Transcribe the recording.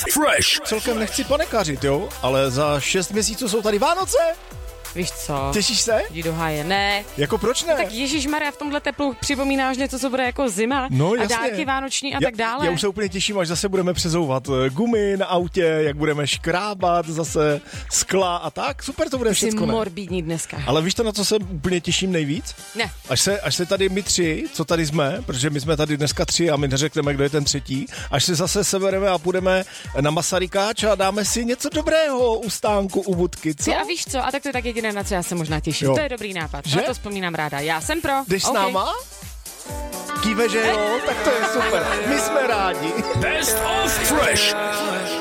Fresh. Celkem nechci panikařit, jo, ale za 6 měsíců jsou tady Vánoce. Víš co? Těšíš se? Jdi do háje, ne. Jako proč ne? Tak ježišmarja, v tomhle teplu připomínáš něco, co bude jako zima No, a jasně. dárky vánoční a tak dále. Já už se úplně těším, až zase budeme přezouvat gumy na autě, jak budeme škrábat zase skla a tak. Super to bude Ty jsi všecko, ne? morbidní dneska. Ale víš to, na co se úplně těším nejvíc? Ne. Až se tady my tři, co tady jsme, protože my jsme tady dneska 3 a my neřekneme, kdo je ten třetí, až se zase sebereme a půjdeme na Masarykáč a dáme si něco dobrého u stánku, u budky, co? Ty a víš co, a tak to je tak jediné, na co já se možná těším. Jo. To je dobrý nápad, Že? na to vzpomínám ráda. Já jsem pro. Jdeš s OK. náma? Kýve, že jo? Tak to je super. My jsme rádi. Best of Fresh.